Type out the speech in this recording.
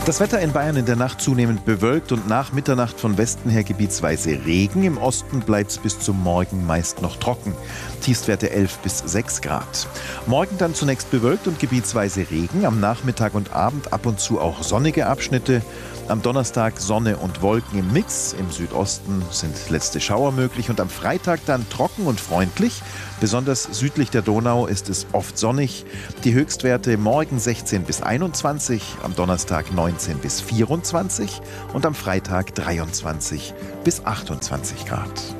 Das Wetter in Bayern in der Nacht zunehmend bewölkt und nach Mitternacht von Westen her gebietsweise Regen. Im Osten bleibt es bis zum Morgen meist noch trocken. Tiefstwerte 11 bis 6 Grad. Morgen dann zunächst bewölkt und gebietsweise Regen. Am Nachmittag und Abend ab und zu auch sonnige Abschnitte. Am Donnerstag Sonne und Wolken im Mix. Im Südosten sind letzte Schauer möglich. Und am Freitag dann trocken und freundlich. Besonders südlich der Donau ist es oft sonnig. Die Höchstwerte morgen 16 bis 21, am Donnerstag 19 bis 24 und am Freitag 23 bis 28 Grad.